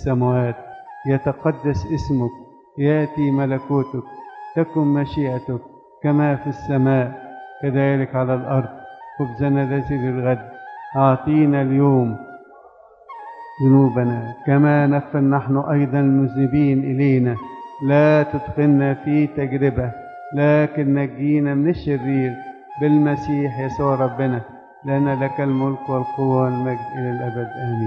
السماوات. يتقدس اسمك، يأتي ملكوتك، تكن مشيئتك كما في السماء كذلك على الأرض. خبزنا الذي للغد أعطينا اليوم ذنوبنا كما نغفر نحن أيضا المذنبين إلينا، لا تدخلنا في تجربة لكن نجينا من الشرير بالمسيح يسوع ربنا، لأن لك الملك والقوة والمجد إلى الأبد آمين.